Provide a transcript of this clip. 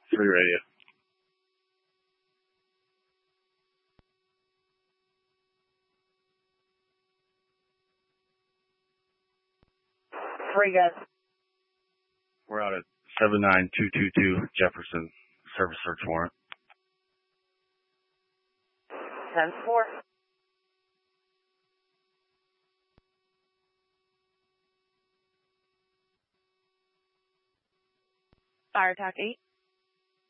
3 radio. Three guys. We're out at 79222 Jefferson. Service search warrant. 10-4. Fire attack 8.